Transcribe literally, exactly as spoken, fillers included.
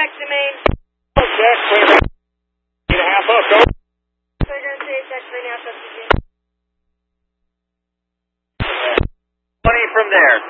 to main. Check, clear. Eight and a half up, go. Clear to three, check three now, substitute. twenty from there.